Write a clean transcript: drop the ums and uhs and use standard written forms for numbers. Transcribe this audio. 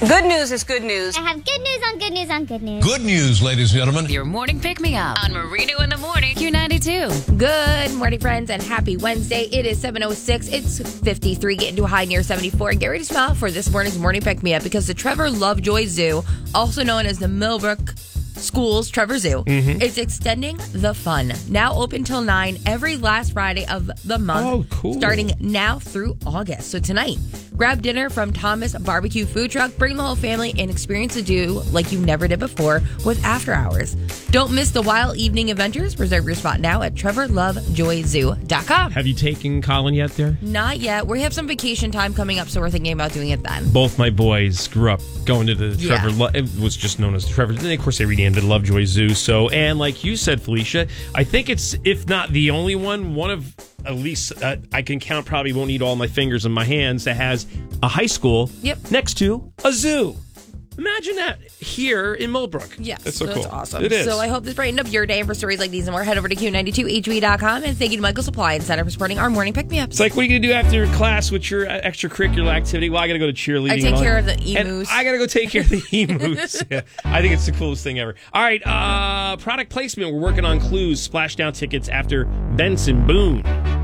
Good news is good news. I have good news on good news on good news. Good news, ladies and gentlemen. Your morning pick-me-up on Marino in the Morning, Q92. Good morning, friends, and happy Wednesday. It is 7:06. It's 53, getting to a high near 74. And get ready to smile for this morning's morning pick-me-up because the Trevor Lovejoy Zoo, also known as the Millbrook Schools Trevor Zoo, is extending the fun. Now open till 9 every last Friday of the month. Oh, cool. Starting now through August. So tonight, grab dinner from Thomas Barbecue Food Truck. Bring the whole family and experience the zoo like you never did before with after hours. Don't miss the wild evening adventures. Reserve your spot now at trevorlovejoyzoo.com. Have you taken Colin yet there? Not yet. We have some vacation time coming up, so we're thinking about doing it then. Both my boys grew up going to the Yeah. Trevor. It was just known as the Trevor. Then, of course, they renamed it Lovejoy Zoo. So, and like you said, Felicia, I think it's, if not the only one of at least I can count, probably won't need all my fingers and my hands, that has a high school next to a zoo. Imagine that here in Millbrook. Yes, that's so cool. That's awesome. It is. So I hope this brightened up your day. And for stories like these and more, head over to Q92HV.com. And thank you to Michael Supply and Center for supporting our morning pick-me-ups. It's like, what are you going to do after class with your extracurricular activity? Well, I got to go to cheerleading. I take care of the emus. And I got to go take care of the emus. Yeah, I think it's the coolest thing ever. All right, product placement. We're working on Clues, Splashdown tickets after Benson Boone.